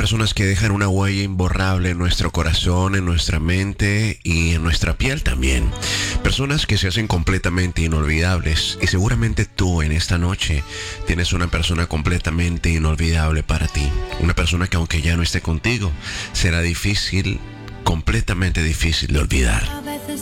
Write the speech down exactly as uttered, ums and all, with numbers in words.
personas que dejan una huella imborrable en nuestro corazón, en nuestra mente y en nuestra piel también. Personas que se hacen completamente inolvidables. Y seguramente tú en esta noche tienes una persona completamente inolvidable para ti. Una persona que aunque ya no esté contigo, será difícil, completamente difícil de olvidar.